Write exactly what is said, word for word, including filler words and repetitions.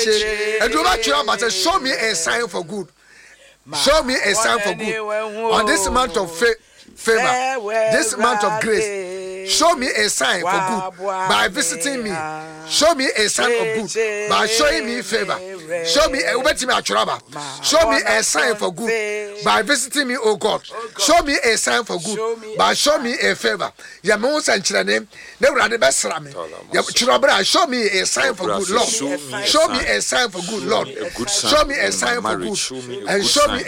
share. And do not try, but show me a sign for good. Show me a sign for good on this month of fa- favor, this month of grace. Show me a sign for good by visiting me. Show me a sign of good by showing me favor. Show me a Show me a sign for good by visiting me, oh God. Show me a sign for good by showing me a favor. Yamos and Chilane, never the best rami. Show me a sign for good, Lord. Show me a sign for good, Lord. Show me a sign for good and show me